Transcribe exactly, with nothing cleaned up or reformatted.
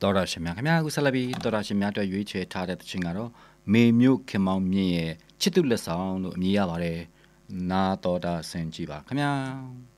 တော်ရရှင်များခင်ဗျာအခုဆက်လက်ပြီးတော်ရရှင်များအတွက်ရွေးချယ်ထားတဲ့တခြင်းကတော့မေမြို့ခင်မောင်မြင့်ရဲ့ချစ်သူလက်ဆောင်လို့အမည်ရပါတယ်နာတော်တာဆင်ကြည့်ပါခင်ဗျာ